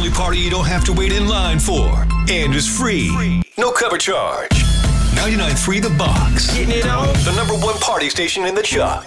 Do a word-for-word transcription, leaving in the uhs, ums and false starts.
only party you don't have to wait in line for. And is free. No cover charge. ninety-nine point three The Box. Getting it on. The number one party station in the Chuck.